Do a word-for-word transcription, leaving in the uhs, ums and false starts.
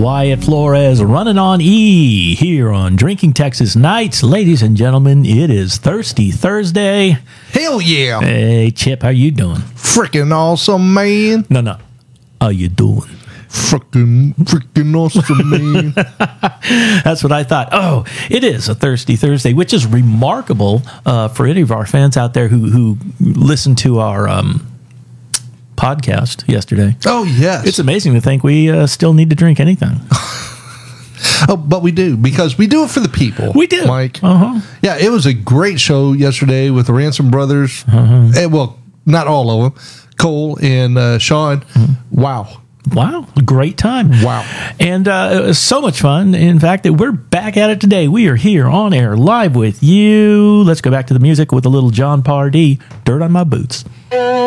Wyatt Flores running on E here on Drinking Texas Nights. Ladies and gentlemen, it is Thirsty Thursday. Hell yeah. Hey, Chip, how you doing? Freaking awesome, man. No, no. How you doing? Freaking, freaking awesome, man. That's what I thought. Oh, it is a Thirsty Thursday, which is remarkable uh, for any of our fans out there who, who listened to our um, podcast yesterday. Oh, yes. It's amazing to think we uh, still need to drink anything. Oh, but we do, because we do it for the people. We do. Mike. Uh-huh. Yeah, it was a great show yesterday with the Ransom Brothers. Uh-huh. And, well, not all of them. Cole and uh, Sean. Mm-hmm. Wow. Wow. Great time. Wow. And uh, it was so much fun. In fact, that we're back at it today. We are here on air live with you. Let's go back to the music with a little John Pardee, Dirt on My Boots.